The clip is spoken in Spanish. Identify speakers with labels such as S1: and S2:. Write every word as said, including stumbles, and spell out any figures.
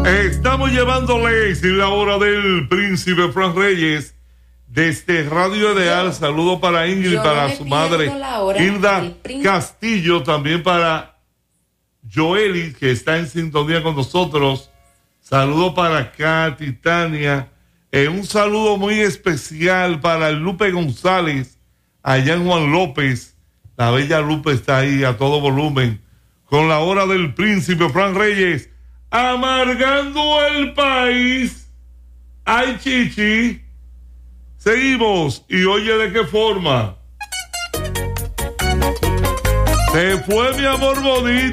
S1: Estamos llevándoles la hora del príncipe Fran Reyes desde Radio Ideal. Saludo para Ingrid, para no su madre Hilda Castillo, también para Joeli, que está en sintonía con nosotros. Saludo para Katy, Tania. Eh, un saludo muy especial para Lupe González, allá en Juan López. La bella Lupe está ahí a todo volumen con la hora del príncipe Fran Reyes, amargando el país. Ay, chichi. Seguimos, y oye de qué forma. Se fue mi amor bonito.